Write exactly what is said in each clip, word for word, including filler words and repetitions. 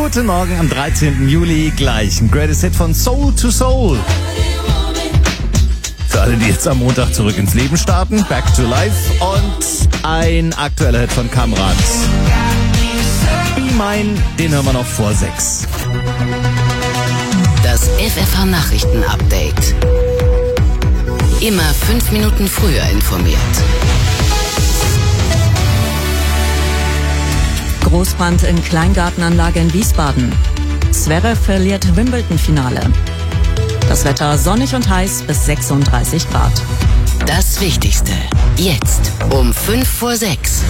Guten Morgen am dreizehnten Juli. Gleich ein Greatest Hit von Soul to Soul. Für alle, die jetzt am Montag zurück ins Leben starten, Back to Life. Und ein aktueller Hit von Kamrat. Be Mine, den hören wir noch vor sechs. Das F F H-Nachrichten-Update. Immer fünf Minuten früher informiert. Großbrand in Kleingartenanlage in Wiesbaden. Zverev verliert Wimbledon-Finale. Das Wetter sonnig und heiß bis sechsunddreißig Grad. Das Wichtigste jetzt um fünf vor sechs.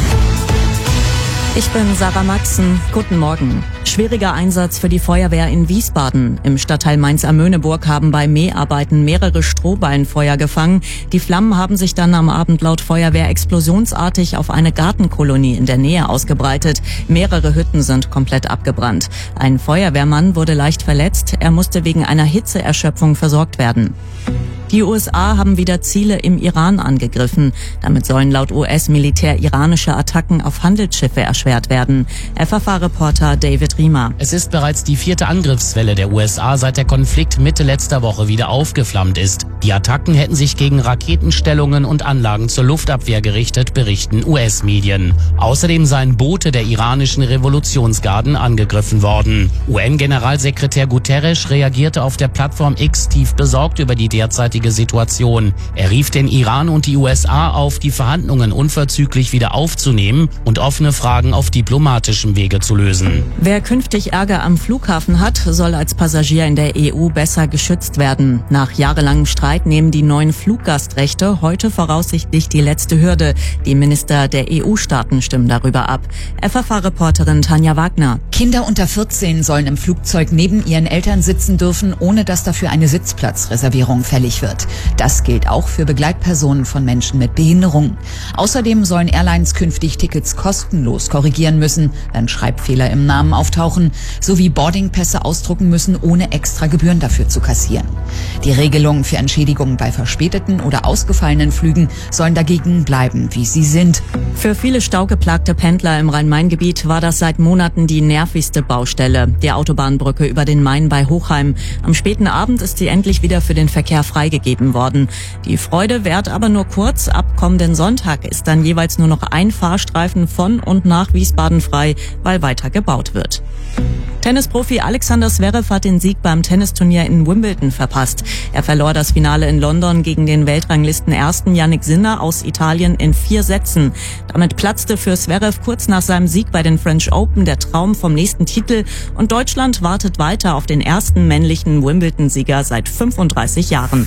Ich bin Sarah Maxen. Guten Morgen. Schwieriger Einsatz für die Feuerwehr in Wiesbaden. Im Stadtteil Mainz-Amöneburg haben bei Mäharbeiten mehrere Strohballenfeuer gefangen. Die Flammen haben sich dann am Abend laut Feuerwehr explosionsartig auf eine Gartenkolonie in der Nähe ausgebreitet. Mehrere Hütten sind komplett abgebrannt. Ein Feuerwehrmann wurde leicht verletzt. Er musste wegen einer Hitzeerschöpfung versorgt werden. Die U S A haben wieder Ziele im Iran angegriffen. Damit sollen laut U S-Militär iranische Attacken auf Handelsschiffe erschwert werden. F F H-Reporter David Riemer. Es ist bereits die vierte Angriffswelle der U S A, seit der Konflikt Mitte letzter Woche wieder aufgeflammt ist. Die Attacken hätten sich gegen Raketenstellungen und Anlagen zur Luftabwehr gerichtet, berichten U S-Medien. Außerdem seien Boote der iranischen Revolutionsgarden angegriffen worden. U N-Generalsekretär Guterres reagierte auf der Plattform X tief besorgt über die derzeitige Situation. Er rief den Iran und die U S A auf, die Verhandlungen unverzüglich wieder aufzunehmen und offene Fragen auf diplomatischem Wege zu lösen. Wer künftig Ärger am Flughafen hat, soll als Passagier in der E U besser geschützt werden. Nach jahrelangem Streit nehmen die neuen Fluggastrechte heute voraussichtlich die letzte Hürde. Die Minister der E U-Staaten stimmen darüber ab. F F H-Reporterin Tanja Wagner. Kinder unter vierzehn sollen im Flugzeug neben ihren Eltern sitzen dürfen, ohne dass dafür eine Sitzplatzreservierung fällig wird. Das gilt auch für Begleitpersonen von Menschen mit Behinderung. Außerdem sollen Airlines künftig Tickets kostenlos korrigieren müssen, wenn Schreibfehler im Namen auftauchen, sowie Boardingpässe ausdrucken müssen, ohne extra Gebühren dafür zu kassieren. Die Regelungen für Entschädigungen bei verspäteten oder ausgefallenen Flügen sollen dagegen bleiben, wie sie sind. Für viele staugeplagte Pendler im Rhein-Main-Gebiet war das seit Monaten die nervigste Baustelle, die Autobahnbrücke über den Main bei Hochheim. Am späten Abend ist sie endlich wieder für den Verkehr freigegeben worden. Die Freude währt aber nur kurz. Ab kommenden Sonntag ist dann jeweils nur noch ein Fahrstreifen von und nach Wiesbaden frei, weil weiter gebaut wird. Tennisprofi Alexander Zverev hat den Sieg beim Tennisturnier in Wimbledon verpasst. Er verlor das Finale in London gegen den Weltranglisten-Ersten Jannik Sinner aus Italien in vier Sätzen. Damit platzte für Zverev kurz nach seinem Sieg bei den French Open der Traum vom nächsten Titel und Deutschland wartet weiter auf den ersten männlichen Wimbledon-Sieger seit fünfunddreißig Jahren.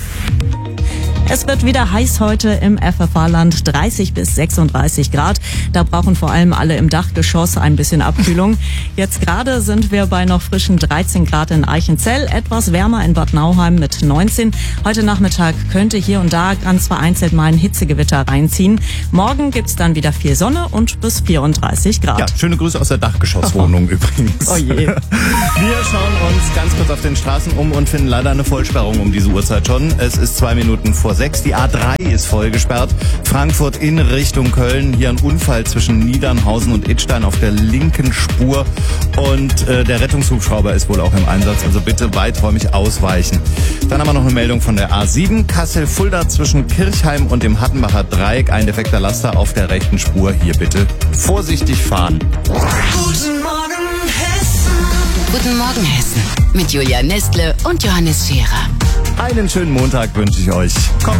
Es wird wieder heiß heute im F F H-Land, dreißig bis sechsunddreißig Grad. Da brauchen vor allem alle im Dachgeschoss ein bisschen Abkühlung. Jetzt gerade sind wir bei noch frischen dreizehn Grad in Eichenzell, etwas wärmer in Bad Nauheim mit neunzehn. Heute Nachmittag könnte hier und da ganz vereinzelt mal ein Hitzegewitter reinziehen. Morgen gibt's dann wieder viel Sonne und bis vierunddreißig Grad. Ja, schöne Grüße aus der Dachgeschosswohnung übrigens. Oh je. Wir schauen uns ganz kurz auf den Straßen um und finden leider eine Vollsperrung um diese Uhrzeit schon. Es ist zwei Minuten vor sechs. Die A drei ist voll gesperrt. Frankfurt in Richtung Köln. Hier ein Unfall zwischen Niedernhausen und Idstein auf der linken Spur. Und äh, der Rettungshubschrauber ist wohl auch im Einsatz. Also bitte weiträumig ausweichen. Dann haben wir noch eine Meldung von der A sieben. Kassel-Fulda zwischen Kirchheim und dem Hattenbacher Dreieck. Ein defekter Laster auf der rechten Spur. Hier bitte vorsichtig fahren. Guten Morgen Hessen. Guten Morgen Hessen. Mit Julia Nestle und Johannes Scherer. Einen schönen Montag wünsche ich euch. Kommt